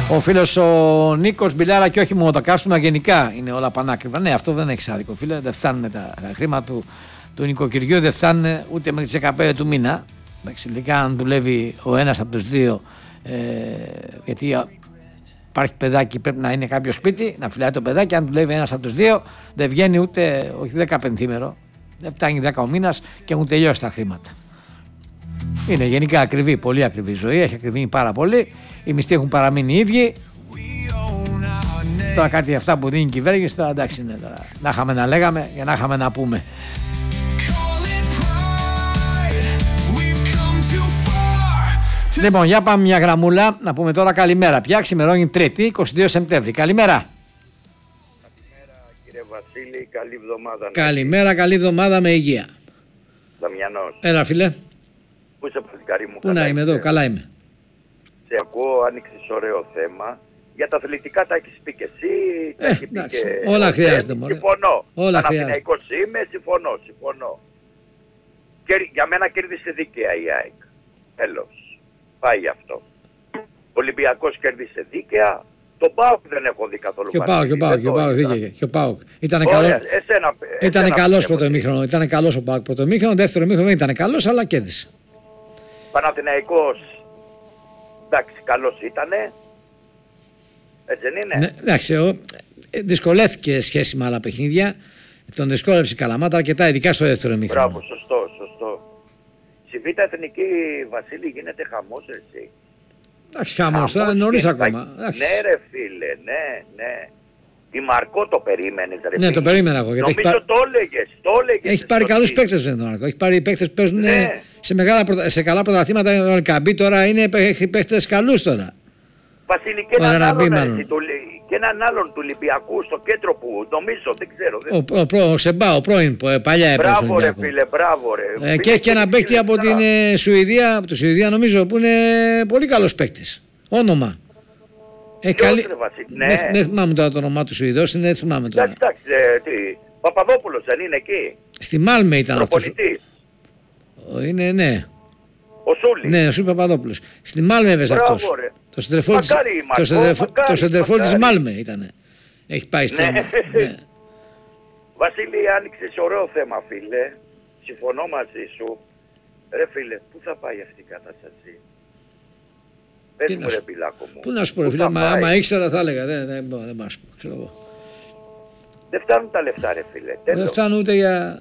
Ο φίλος ο Νίκος Μπιλάρα, και όχι μόνο τα καύσιμα, γενικά είναι όλα πανάκριβα. Ναι, αυτό δεν έχει άδικο, φίλε. Δεν φτάνουν τα χρήματα του νοικοκυριού, δεν φτάνουν ούτε με τις 15 του μήνα. Ειδικά αν δουλεύει ο ένας από τους δύο, γιατί υπάρχει παιδάκι, πρέπει να είναι κάποιο σπίτι, να φυλάει το παιδάκι. Αν δουλεύει ένας από τους δύο, δεν βγαίνει ούτε, όχι 10 πενθήμερο, δεν φτάνει 10 ο μήνας και έχουν τελειώσει τα χρήματα. Είναι γενικά ακριβή, πολύ ακριβή η ζωή, έχει ακριβήνει πάρα πολύ. Οι μισθοί έχουν παραμείνει οι ίδιοι. Τώρα κάτι αυτά που δίνει η κυβέρνηση, τώρα εντάξει είναι τώρα. Να είχαμε να λέγαμε για να είχαμε να πούμε. Λοιπόν, για πάμε μια γραμμούλα να πούμε τώρα καλημέρα. Πια ξημερώνει Τρίτη, 22 Σεπτέμβρη. Καλημέρα. Καλημέρα κύριε Βασίλη, καλή εβδομάδα. Καλημέρα, καλή εβδομάδα με υγεία. Δαμιανός. Έλα φίλε. Πού είσαι παλικάρι μου? Πού να είμαι εδώ, καλά είμαι. Σε ακούω, άνοιξες ωραίο θέμα. Για τα αθλητικά τα έχεις πει και εσύ, τα έχει πει και... Όλα χρειάζεται μωρέ. Συμφωνώ. Όλα Παναθηναϊκός είμαι, συμφωνώ. Και για μένα κέρδισε δίκαια η ΑΕΚ. Τέλος. Πάει αυτό. Ο Ολυμπιακός κέρδισε δίκαια. Τον ΠΑΟΚ δεν έχω δει καθόλου. Και ο ΠΑΟΚ. Ήταν καλός πρώτο ημίχρονο. Ήταν καλός ο ΠΑΟΚ πρώτο ημίχρονο. Δεύτερο ημίχρονο δεν ήταν καλός, αλλά κέρδισε. Παναθηναϊκός, εντάξει, καλός ήτανε. Έτσι δεν είναι? Ναι, εντάξει, δυσκολεύτηκε σχέση με άλλα παιχνίδια. Τον δυσκόλεψε η Καλαμάτα αρκετά, ειδικά στο δεύτερο ημίχρονο. Μπράβο, σωστό. Στη Β' Εθνική, Βασίλη, γίνεται χαμός εσύ. Εντάξει, χαμός, τώρα νωρίς ακόμα. Ναι ρε φίλε, ναι. Η Μαρκό το περίμενες ρε φίλε? Ναι, το περίμενα εγώ. Νομίζω το έλεγες. Έχει πάρει καλούς παίκτες με τον Μαρκό. Έχει πάρει παίκτες που παίζουν σε καλά πρωταθλήματα. Ο Αλκαμπή τώρα έχει παίκτες καλούς τώρα. Βασίλη, και έναν άλλον του Ολυμπιακού στο κέντρο που νομίζω, δεν ξέρω. Ο Σεμπά, ο πρώην, παλιά έπαιζε στον Ολυμπιακό. Μπράβο ρε φίλε, μπράβο ρε. Και έχει και ένα παίκτη από την Σουηδία, από τη Σουηδία νομίζω, που είναι πολύ καλός παίκτης. Όνομα. Δεν θυμάμαι τώρα το όνομά του Σουηδός, δεν θυμάμαι τώρα. Εντάξει, Παπαδόπουλος δεν είναι εκεί? Στη Μάλμε ήταν αυτός. Είναι, ναι. Ο Σούλης. Ναι, ο Σούλης Παπαδόπουλος. Στη Μάλμε έπαιζε αυτός. Το σεντερφόρ της Μάλμε ήτανε. Έχει πάει στο... Ναι. Βασίλη, άνοιξες ωραίο θέμα φίλε. Συμφωνώ μαζί σου. Ρε φίλε, πού θα πάει αυτή η κατάσταση? Πες μου ρε πιλάκο μου. Πού να σου πω ρε φίλε, άμα ήξερα θα έλεγα. Δεν μας πω, ξέρω εγώ. Δεν φτάνουν τα λεφτά ρε φίλε. Δεν φτάνουν ούτε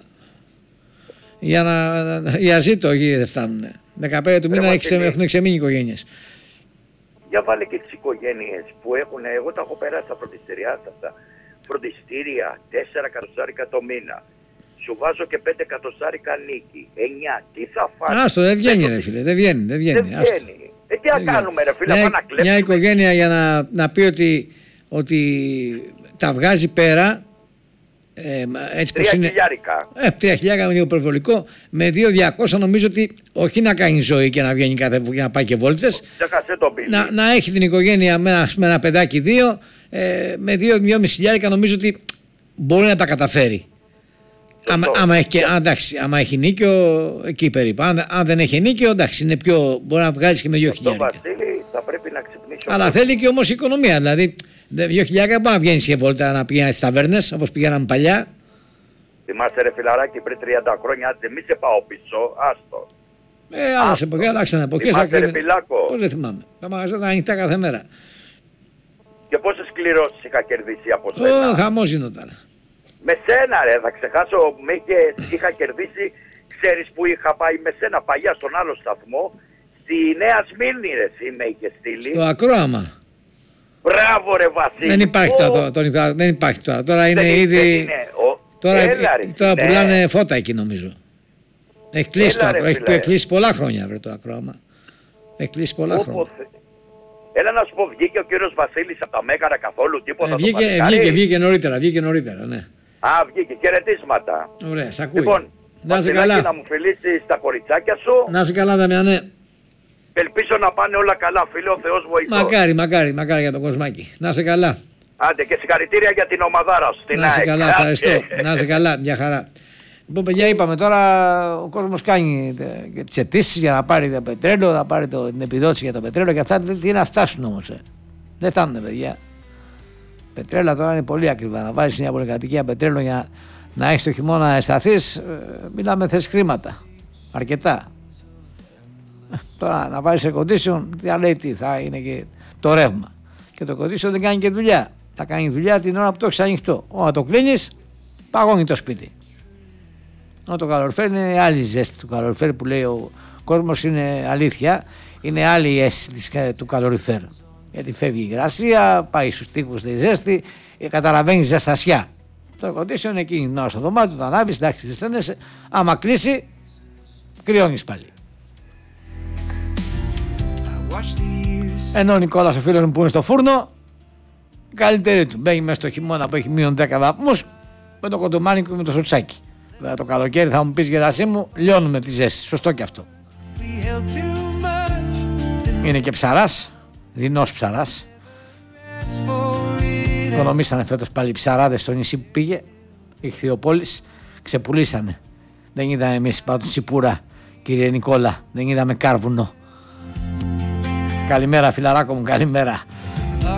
για ζήτω δεν φτάνουν. 15 του μήνα έχουν ξεμείνει οικογένειες. Για βάλε και τις οικογένειες που έχουν, εγώ τα έχω περάσει στα φροντιστήριά αυτά. Φροντιστήρια, 4 εκατοστάρικα το μήνα. Σου βάζω και 5 εκατοστάρικα νίκη. 9. Τι θα φας? Άστο, δεν βγαίνει ρε φίλε, δεν βγαίνει. Τι να κάνουμε ρε φίλε, πάμε να κλέψουμε. Μια οικογένεια για να πει ότι τα βγάζει πέρα, έτσι πως είναι. 3.000 είναι λίγο υπερβολικό. Με 2.200 νομίζω ότι όχι να κάνει ζωή και να βγαίνει και να πάει και βόλτες. Να έχει την οικογένεια με ένα παιδάκι 2, με 2.500 νομίζω ότι μπορεί να τα καταφέρει. Άμα έχει νίκιο, εκεί περίπου. Αν δεν έχει νίκιο, εντάξει, είναι πιο, μπορεί να βγάλει και με 2.000. Βασίλη, θα πρέπει να ξυπνήσω. Αλλά θέλει και όμως οικονομία. Δηλαδή, 2.000 μπορεί να βγαίνει και βόλτα να πηγαίνει στις ταβέρνες όπως πηγαίναμε παλιά. Θυμάσαι ρε φιλαράκι πριν 30 χρόνια, μη σε πάω πίσω, άστο. Άλλες εποχές, αλλάξαν εποχές. Θυμάσαι ρε φιλάκο? Πώς δεν θυμάμαι. Τα μαγαζιά ήταν ανοιχτά κάθε μέρα. Και πόσες κληρώσεις είχα κερδίσει από σένα? Χαμός γινόταν. Με σένα ρε, θα ξεχάσω, είχα κερδίσει, ξέρεις που είχα πάει με σένα παλιά στον άλλο σταθμό, στη Νέα Σμύρνη ρε, με είχε στείλει. Στο Ακρόαμα. Μπράβο ρε Βασίλη. Δεν υπάρχει τώρα. Τώρα είναι ήδη. Τώρα πουλάνε φώτα εκεί νομίζω. Έχει κλείσει πολλά χρόνια βρε, το Ακρόαμα. Έχει κλείσει πολλά χρόνια. Έλα να σου πω, βγήκε ο κύριος Βασίλης από τα Μέγαρα καθόλου τίποτα? Βγήκε νωρίτερα, ναι. Βγήκε, χαιρετίσματα. Ωραία, σ' ακούει. Λοιπόν, Βασιλάκη, να μου φιλήσεις τα κοριτσάκια σου. Να είσαι καλά, Δαμιανέ. Ελπίζω να πάνε όλα καλά, φίλε, ο Θεός βοηθός. Μακάρι για τον Κοσμάκη. Να είσαι καλά. Άντε και συγχαρητήρια για την ομαδάρα σου. Να είσαι καλά, ευχαριστώ. Να είσαι καλά, μια χαρά. Λοιπόν, παιδιά, είπαμε τώρα ο κόσμος κάνει τις αιτήσεις για να πάρει το πετρέλαιο, να πάρει την επιδότηση για το πετρέλαιο και αυτά. Τι να φτάσουν όμως. Δεν φτάνουν, παιδιά. Πετρέλα τώρα είναι πολύ ακριβά. Να βάλεις μια πολυκατοικία πετρέλαιο για να έχεις το χειμώνα να αισθανθείς, μιλάμε θες χρήματα. Αρκετά. Τώρα να βάλεις air condition, λέει τι θα είναι και το ρεύμα. Και το condition δεν κάνει και δουλειά. Θα κάνει δουλειά την ώρα που το έχεις ανοιχτό. Όταν το κλείνεις, παγώνει το σπίτι. Το καλοριφέρ είναι άλλη ζέστη του καλοριφέρ που λέει ο κόσμος, είναι αλήθεια. Είναι άλλη η αίσθηση του καλοριφέρ. Γιατί φεύγει η υγρασία, πάει στους τοίχους τη ζέστη, καταλαβαίνει ζεστασιά. Το condition είναι εκείνη την ώρα στο δωμάτιο, το ανάβεις, εντάξει, ζεσταίνεσαι. Άμα κλείσει, κρυώνεις πάλι. Ενώ ο Νικόλας, ο φίλος μου που είναι στο φούρνο, καλύτερη του. Μπαίνει μέσα στο χειμώνα που έχει μείον 10 βαθμούς με το κοντομάνικο και με το σοτσάκι. Βέβαια το καλοκαίρι θα μου πεις, Γερασί μου, λιώνουμε τη ζέστη. Σωστό και αυτό. Είναι και ψαράς, δεινός ψαράς. Οικονομήσανε φέτος πάλι οι ψαράδες στο νησί που πήγε, η Χθιοπόλης, ξεπουλήσανε. Δεν είδαμε εμείς πάντως τσιπούρα, κύριε Νικόλα, δεν είδαμε κάρβουνο. Καλημέρα φιλαράκο μου, καλημέρα.